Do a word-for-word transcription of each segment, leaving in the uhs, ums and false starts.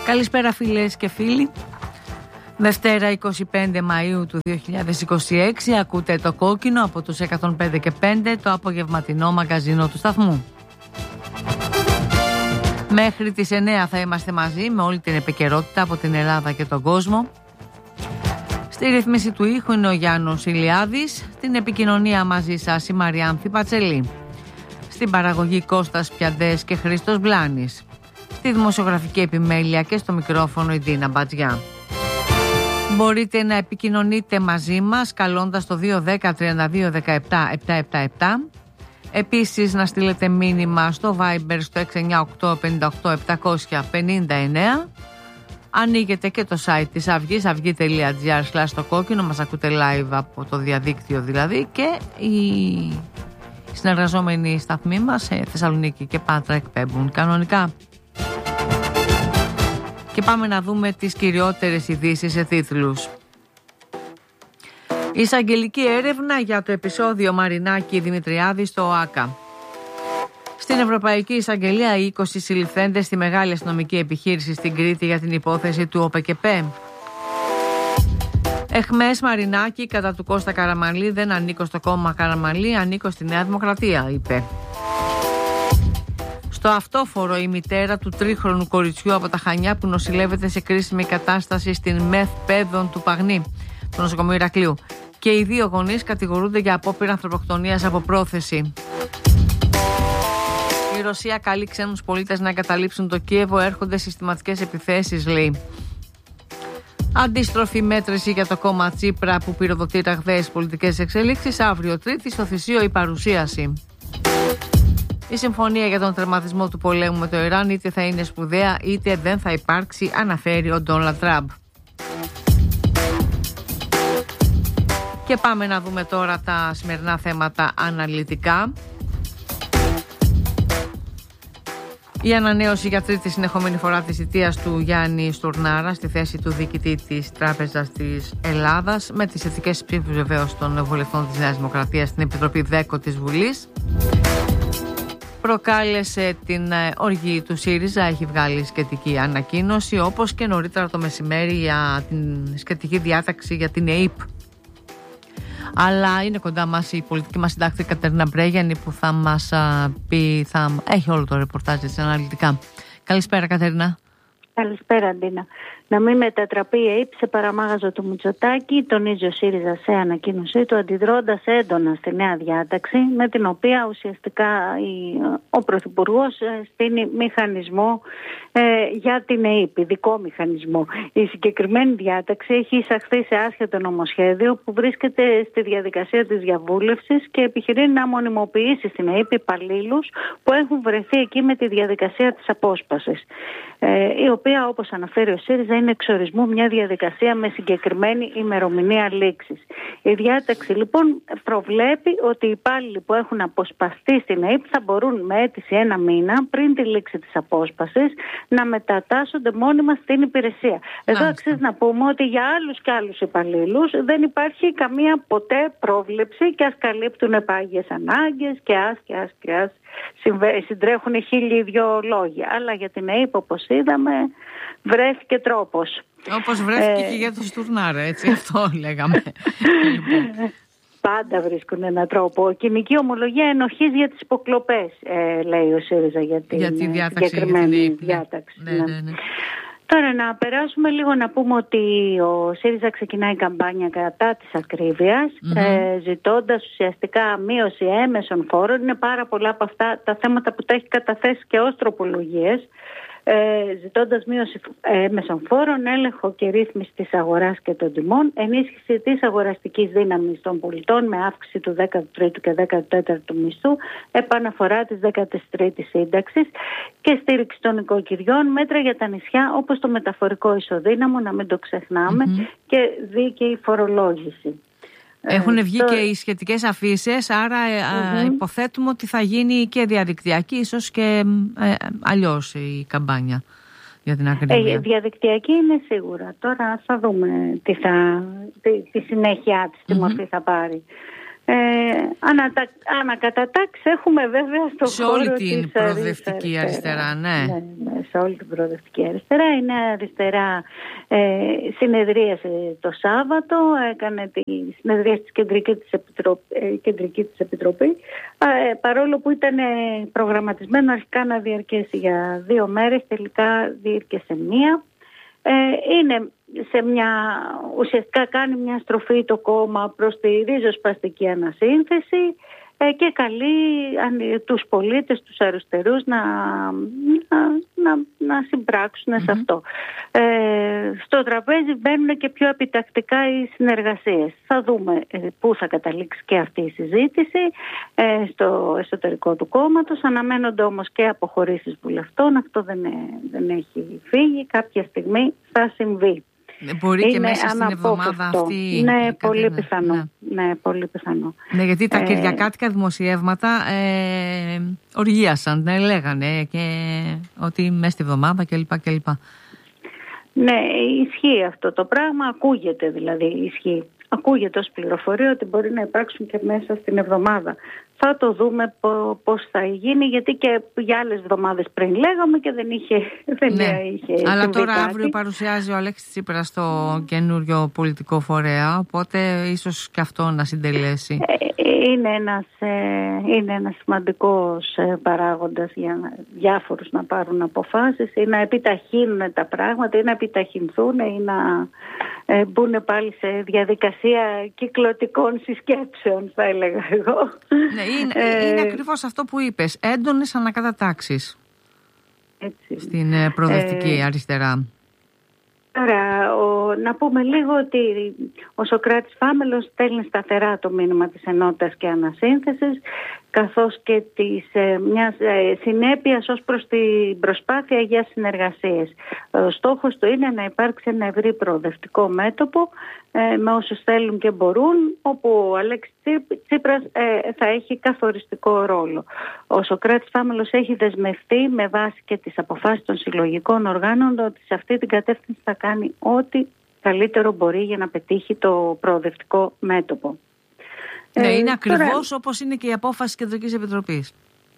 Καλησπέρα φίλες και φίλοι. Δευτέρα εικοστή πέμπτη Μαΐου του δύο χιλιάδες είκοσι έξι, ακούτε το Κόκκινο από τους εκατόν πέντε και πέντε, το απογευματινό μαγκαζίνο του σταθμού. Μέχρι τις εννέα θα είμαστε μαζί με όλη την επικαιρότητα από την Ελλάδα και τον κόσμο. Στη ρύθμιση του ήχου είναι ο Γιάννος Ηλιάδης, στην επικοινωνία μαζί σας η Μαριάνθη Πατσελή, στην παραγωγή Κώστας Πιαντές και Χρήστος Μπλάνης, στη δημοσιογραφική επιμέλεια και στο μικρόφωνο η Ντίνα Μπατζιά. Μπορείτε να επικοινωνείτε μαζί μας καλώντας το δύο ένα μηδέν τριάντα δύο δεκαεπτά επτακόσια εβδομήντα επτά. Επίσης να στείλετε μήνυμα στο Viber στο έξι εννιά οκτώ πέντε οκτώ επτακόσια πενήντα εννέα. Ανοίγετε και το site της Αυγής, αυγή τελεία τζι άρ σλας το κόκκινο, μας ακούτε live από το διαδίκτυο δηλαδή, και οι συνεργαζόμενοι σταθμοί μας σε Θεσσαλονίκη και Πάτρα εκπέμπουν κανονικά. Και πάμε να δούμε τις κυριότερες ειδήσεις σε τίτλους. Εισαγγελική έρευνα για το επεισόδιο Μαρινάκη Δημητριάδη στο ΟΑΚΑ. Στην Ευρωπαϊκή Εισαγγελία οι είκοσι συλληφθέντες στη μεγάλη αστυνομική επιχείρηση στην Κρήτη για την υπόθεση του ΟΠΕΚΕΠΕ. Εχμές Μαρινάκη κατά του Κώστα Καραμανλή, δεν ανήκω στο κόμμα Καραμανλή, ανήκω στη Νέα Δημοκρατία, είπε. Στο αυτόφορο η μητέρα του τρίχρονου κοριτσιού από τα Χανιά που νοσηλεύεται σε κρίσιμη κατάσταση στην ΜΕΘ Πέδων του Παγνή, του νοσοκομείου Ηρακλείου, και οι δύο γονείς κατηγορούνται για απόπειρα ανθρωποκτονίας από πρόθεση. Η Ρωσία καλεί ξένους πολίτες να εγκαταλείψουν το Κίεβο, έρχονται συστηματικές επιθέσεις, λέει. Αντίστροφη μέτρηση για το κόμμα Τσίπρα που πυροδοτεί ραγδαίες πολιτικές εξελίξεις. Αύριο Τρίτη στο Θησίο η παρουσίαση. Η συμφωνία για τον τερματισμό του πολέμου με το Ιράν είτε θα είναι σπουδαία είτε δεν θα υπάρξει, αναφέρει ο Ντόναλντ Τραμπ. Και πάμε να δούμε τώρα τα σημερινά θέματα αναλυτικά. Η ανανέωση για τρίτη συνεχόμενη φορά της θητείας του Γιάννη Στουρνάρα στη θέση του διοικητή της Τράπεζας της Ελλάδας, με τις θετικές ψήφους βεβαίως των βουλευτών της Νέας Δημοκρατίας στην Επιτροπή ΔΕΚΟ της Βουλής, προκάλεσε την οργή του ΣΥΡΙΖΑ. Έχει βγάλει σχετική ανακοίνωση, όπως και νωρίτερα το μεσημέρι για την σχετική διάταξη για την ΕΥΠ. Αλλά είναι κοντά μας η πολιτική μας συντάκτρια Κατερίνα Μπρέγιανη που θα μας α, πει, θα έχει όλο το ρεπορτάζ της αναλυτικά. Καλησπέρα Κατερίνα. Καλησπέρα Ντίνα. Να μην μετατραπεί η ΕΥΠ σε παραμάγαζο του Μητσοτάκη, τονίζει ο ΣΥΡΙΖΑ σε ανακοίνωσή του, αντιδρώντας έντονα στη νέα διάταξη, με την οποία ουσιαστικά η, ο Πρωθυπουργός στείνει μηχανισμό ε, για την ΕΥΠ, ειδικό μηχανισμό. Η συγκεκριμένη διάταξη έχει εισαχθεί σε άσχετο νομοσχέδιο που βρίσκεται στη διαδικασία της διαβούλευσης και επιχειρεί να μονιμοποιήσει στην ΕΥΠ υπαλλήλους που έχουν βρεθεί εκεί με τη διαδικασία της απόσπασης, ε, η οποία, όπως αναφέρει ο ΣΥΡΙΖΑ, είναι εξορισμού μια διαδικασία με συγκεκριμένη ημερομηνία λήξης. Η διάταξη λοιπόν προβλέπει ότι οι υπάλληλοι που έχουν αποσπαστεί στην ΕΥΠ θα μπορούν με αίτηση ένα μήνα πριν τη λήξη της απόσπασης να μετατάσσονται μόνιμα στην υπηρεσία. Εδώ αξίζει να πούμε ότι για άλλους και άλλους υπαλλήλους δεν υπάρχει καμία ποτέ πρόβλεψη, και ας καλύπτουν επάγειες ανάγκες και ας και ας και ας συντρέχουν χίλιοι δυο λόγοι. Αλλά για την ΕΥΠ, όπως είδαμε, βρέθηκε τρόπος. Όπως βρέθηκε ε... και για το Στουρνάρα, έτσι, αυτό λέγαμε. Πάντα βρίσκουν έναν τρόπο. Κοινική ομολογία ενοχής για τις υποκλοπές, ε, λέει ο ΣΥΡΙΖΑ για την για τη διάταξη, συγκεκριμένη για την διάταξη. Ναι, ναι, ναι. Ναι. Τώρα να περάσουμε λίγο να πούμε ότι ο ΣΥΡΙΖΑ ξεκινάει καμπάνια κατά της ακρίβειας, mm-hmm. ε, ζητώντας ουσιαστικά μείωση έμεσων φόρων. Είναι πάρα πολλά από αυτά τα θέματα που τα έχει καταθέσει και ως τροπολογίες, ε, ζητώντας μείωση έμεσων φόρων, έλεγχο και ρύθμιση της αγοράς και των τιμών, ενίσχυση της αγοραστικής δύναμης των πολιτών με αύξηση του δέκατου τρίτου και δέκατου τέταρτου μισθού, επαναφορά της δέκατης τρίτης σύνταξης και στήριξη των οικοκυριών, μέτρα για τα νησιά όπως το μεταφορικό ισοδύναμο, να μην το ξεχνάμε, mm-hmm. και δίκαιη φορολόγηση. Έχουν βγει το... και οι σχετικές αφήσεις, άρα mm-hmm. υποθέτουμε ότι θα γίνει και διαδικτυακή, ίσως και ε, αλλιώς η καμπάνια για την ακρίβεια. Ε, διαδικτυακή είναι σίγουρα. Τώρα θα δούμε τι, θα, τι, τι συνέχεια της, τι mm-hmm. μορφή θα πάρει. Ε, ανατα... Ανακατατάξει έχουμε βέβαια στο σε χώρο όλη την της προοδευτική αριστερά, αριστερά ναι. Ναι, ναι, σε όλη την προοδευτική αριστερά. Η Νέα Αριστερά ε, συνεδρίασε το Σάββατο, έκανε τη συνεδρία της Κεντρική της Επιτροπή, ε, Κεντρική της Επιτροπή ε, παρόλο που ήταν προγραμματισμένο αρχικά να διαρκέσει για δύο μέρες, τελικά διήρκεσε μία. Ε, είναι σε μια, ουσιαστικά κάνει μια στροφή το κόμμα προς τη ριζοσπαστική ανασύνθεση ε, και καλεί τους πολίτες, τους αριστερούς να, να, να, να συμπράξουν mm-hmm. σε αυτό. Ε, στο τραπέζι μπαίνουν και πιο επιτακτικά οι συνεργασίες. Θα δούμε ε, πού θα καταλήξει και αυτή η συζήτηση ε, στο εσωτερικό του κόμματος. Αναμένονται όμως και αποχωρήσεις βουλευτών. Αυτό δεν, ε, δεν έχει φύγει. Κάποια στιγμή θα συμβεί. Μπορεί είναι και μέσα στην εβδομάδα αυτή. Ναι, πολύ πιθανό. Ναι. ναι, πολύ πιθανό. Ναι, γιατί τα ε, κυριακάτικα δημοσιεύματα ε, οργίασαν, ναι, λέγανε και ότι μέσα στη εβδομάδα κλπ. κλπ. Ναι, ισχύει αυτό το πράγμα, ακούγεται δηλαδή, ισχύει. Ακούγεται ως πληροφορία ότι μπορεί να υπάρξουν και μέσα στην εβδομάδα. Θα το δούμε πώς θα γίνει, γιατί και για άλλες εβδομάδες πριν λέγαμε και δεν είχε, δεν ναι. είχε Αλλά τώρα κάτι. αύριο παρουσιάζει ο Αλέξης Τσίπρας στο καινούριο πολιτικό φορέα, οπότε ίσως και αυτό να συντελέσει. Είναι ένας, είναι ένας σημαντικός παράγοντας για διάφορους να πάρουν αποφάσεις ή να επιταχύνουν τα πράγματα ή να επιταχυνθούν ή να μπουν πάλι σε διαδικασία κυκλωτικών συσκέψεων, θα έλεγα εγώ. Ναι, είναι, ε, είναι ακριβώς αυτό που είπες, έντονες ανακατατάξεις έτσι, στην προοδευτική ε, αριστερά. Τώρα, ο, να πούμε λίγο ότι ο Σωκράτης Φάμελος στέλνει σταθερά το μήνυμα της ενότητας και ανασύνθεσης, καθώς και της ε, μιας ε, συνέπειας ως προς την προσπάθεια για συνεργασίες. Ο στόχος του είναι να υπάρξει ένα ευρύ προοδευτικό μέτωπο ε, με όσους θέλουν και μπορούν, όπου ο Αλέξης Τσίπρας ε, θα έχει καθοριστικό ρόλο. Ο Σωκράτης Φάμελος έχει δεσμευτεί με βάση και τις αποφάσεις των συλλογικών οργάνων ότι σε αυτή την κατεύθυνση θα κάνει ό,τι καλύτερο μπορεί για να πετύχει το προοδευτικό μέτωπο. Ναι, ε, είναι ακριβώς τώρα, όπως είναι και η απόφαση της Κεντρικής Επιτροπής.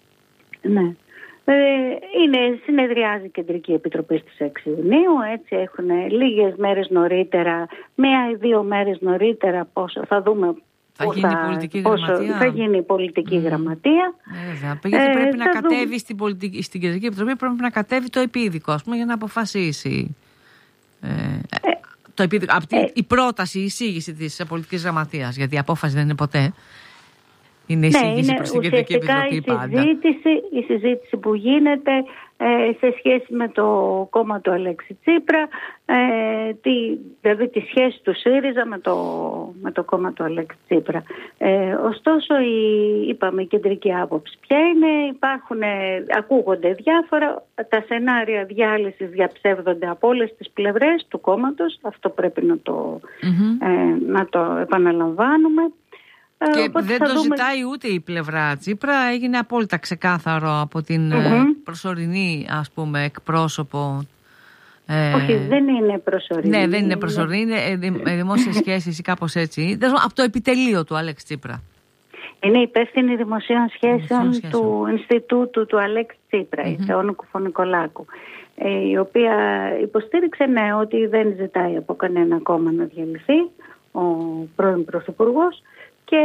Ναι. Ε, είναι, συνεδριάζει η Κεντρική Επιτροπή στις έξι Ιουνίου, έτσι έχουν λίγες μέρες νωρίτερα, μία ή δύο μέρες νωρίτερα, πόσο, θα δούμε θα γίνει θα, πολιτική πόσο, γραμματεία. Θα γίνει η πολιτική mm. γραμματεία. Ε, γιατί πρέπει ε, να κατέβει δούμε. στην, πολιτική, στην Κεντρική Επιτροπή, πρέπει να κατέβει το επίδικο, ας πούμε, για να αποφασίσει. Ε, ε, το επίδικο, από τη, ε, η πρόταση, η εισήγηση της πολιτικής γραμματείας, γιατί η απόφαση δεν είναι ποτέ. Είναι η εισήγηση ναι, προς την Κεντρική Επιτροπή η πάντα. Συζήτηση, η συζήτηση που γίνεται ε, σε σχέση με το κόμμα του Αλέξη Τσίπρα, ε, τη, δηλαδή τη σχέση του ΣΥΡΙΖΑ με το, με το κόμμα του Αλέξη Τσίπρα. Ε, ωστόσο, η, είπαμε, η κεντρική άποψη ποια είναι, υπάρχουν, ε, ακούγονται διάφορα, τα σενάρια διάλυσης διαψεύδονται από όλες τις πλευρές του κόμματος, αυτό πρέπει να το, mm-hmm. ε, να το επαναλαμβάνουμε. Και Οπότε δεν το δούμε... ζητάει ούτε η πλευρά Τσίπρα, έγινε απόλυτα ξεκάθαρο από την mm-hmm. προσωρινή, ας πούμε, εκπρόσωπο. Ε... Όχι, δεν είναι προσωρινή. Ναι, δεν είναι προσωρινή, είναι δημόσιες σχέσεις ή κάπως έτσι. Από το επιτελείο του Αλέξη Τσίπρα. Είναι υπεύθυνη δημοσίων σχέσεων του Ινστιτούτου του Αλέξη Τσίπρα, mm-hmm. η Θεόνου Κουφωνικολάκου, η οποία υποστήριξε ναι, ότι δεν ζητάει από κανένα κόμμα να διαλυθεί ο πρώην Πρωθυπουργός. Και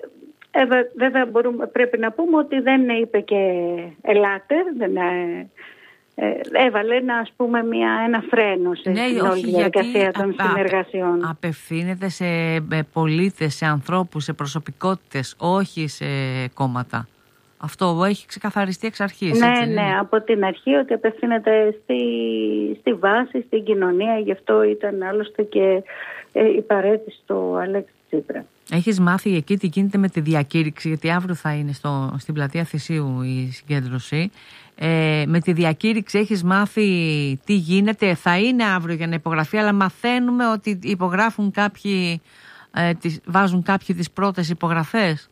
ε, βέβαια μπορούμε, πρέπει να πούμε ότι δεν είπε και ελάτε, δεν ε, ε, έβαλε ένα, ας πούμε, μια, ένα φρένο σε ναι, όλη τη διαδικασία των α, συνεργασιών. Α, απευθύνεται σε πολίτες, σε ανθρώπους, σε προσωπικότητες, όχι σε κόμματα. Αυτό έχει ξεκαθαριστεί εξ αρχής. Ναι, έτσι, ναι, ναι, από την αρχή ότι απευθύνεται στη, στη βάση, στην κοινωνία. Γι' αυτό ήταν άλλωστε και ε, η παρέτηση του Αλέξη Τσίπρα. Έχεις μάθει εκεί τι γίνεται με τη διακήρυξη, γιατί αύριο θα είναι στο, στην πλατεία Θησίου η συγκέντρωση. Ε, με τη διακήρυξη έχεις μάθει τι γίνεται, θα είναι αύριο για να υπογραφεί, αλλά μαθαίνουμε ότι υπογράφουν κάποιοι, ε, τις, βάζουν κάποιοι τις πρώτες υπογραφές.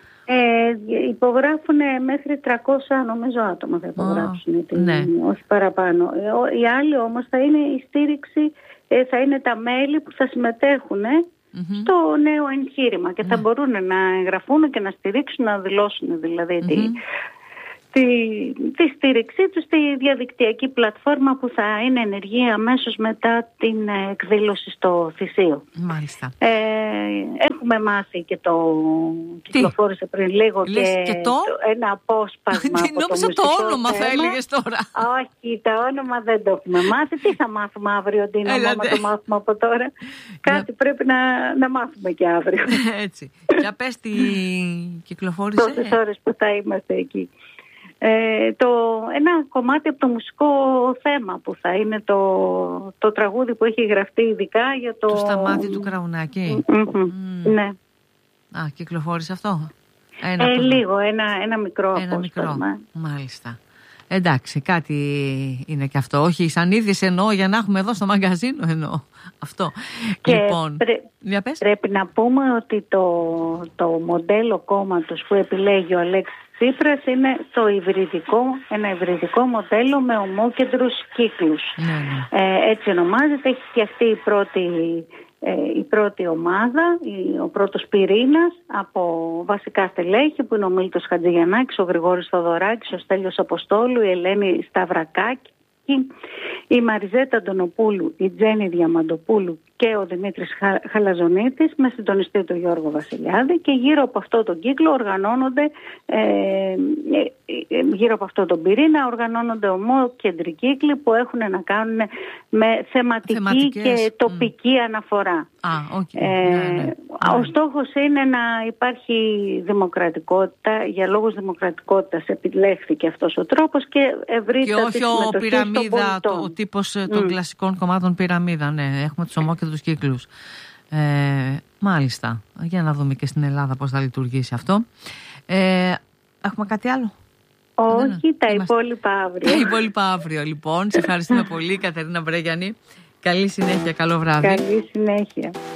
Ε, υπογράφουν μέχρι τριακόσια νομίζω άτομα θα υπογράψουν, oh, ναι. όχι παραπάνω. Οι άλλοι όμως θα είναι η στήριξη, θα είναι τα μέλη που θα συμμετέχουν mm-hmm. στο νέο εγχείρημα και θα mm-hmm. μπορούν να εγγραφούν και να στηρίξουν, να δηλώσουν δηλαδή mm-hmm. τη, τη, τη στήριξή τους στη διαδικτυακή πλατφόρμα που θα είναι ενεργή αμέσως μετά την εκδήλωση στο Θησίο. Μάλιστα. Ε, έχουμε μάθει και το κυκλοφόρησε πριν λίγο και, και το... το, ένα απόσπασμα από το μουσικό το όνομα θέμα. Θα έλεγες τώρα. Όχι, το όνομα δεν το έχουμε μάθει. Τι θα μάθουμε αύριο, Ντίνα, άμα το μάθουμε από τώρα. Κάτι πρέπει να, να μάθουμε και αύριο. Έτσι. Για πες τι κυκλοφόρησε. Τόσες ώρες που θα είμαστε εκεί. Ε, το, ένα κομμάτι από το μουσικό θέμα που θα είναι το, το τραγούδι που έχει γραφτεί ειδικά για το... Το Σταμάτη του Κραουνάκη. Mm-hmm. Mm. Ναι. Α, κυκλοφόρησε αυτό. Ένα ε, λίγο, ένα, ένα μικρό ένα μικρό, μάλιστα. Εντάξει, κάτι είναι και αυτό. Όχι, σαν είδηση εννοώ για να έχουμε εδώ στο μαγκαζίνο εννοώ. Αυτό. Και λοιπόν, πρέ... πρέπει να πούμε ότι το, το μοντέλο κόμματος που επιλέγει ο Αλέξης Τσίπρας είναι το υβριδικό, ένα υβριδικό μοντέλο με ομόκεντρους κύκλους. Ναι, ναι. Ε, έτσι ονομάζεται, έχει φτιαχτεί η πρώτη, ε, η πρώτη ομάδα, η, ο πρώτος πυρήνας από βασικά στελέχη που είναι ο Μίλτος Χατζηγιαννάκης, ο Γρηγόρης Θοδωράκης, ο Στέλιος Αποστόλου, η Ελένη Σταυρακάκη, η Μαριζέτα Αντωνοπούλου, η Τζέννη Διαμαντοπούλου και ο Δημήτρης Χαλαζονίτης με συντονιστή του Γιώργο Βασιλιάδη, και γύρω από αυτό τον κύκλο οργανώνονται ε, ε, γύρω από αυτό τον πυρήνα οργανώνονται ομόκεντροι κύκλοι που έχουν να κάνουν με θεματική Θεματικές. και τοπική mm. αναφορά. Ah, okay. ε, ναι, ναι. Ο στόχος είναι να υπάρχει δημοκρατικότητα, για λόγους δημοκρατικότητας επιλέχθηκε αυτός ο τρόπος και ευρύτερη συμμετοχή στον πολιτών. Και όχι ο πυραμίδα, το, ο τύπος των mm. κλασικών κομμάτων πυραμίδα, ναι, έχουμε τους ομόκεντρους κύκλους. Ε, μάλιστα, για να δούμε και στην Ελλάδα πώς θα λειτουργήσει αυτό. Ε, έχουμε κάτι άλλο? Όχι, τα Είμαστε... υπόλοιπα αύριο. Τα υπόλοιπα αύριο, λοιπόν. Σε ευχαριστούμε πολύ, Κατερίνα Μπρέγιαννη. Καλή συνέχεια, καλό βράδυ. Καλή συνέχεια.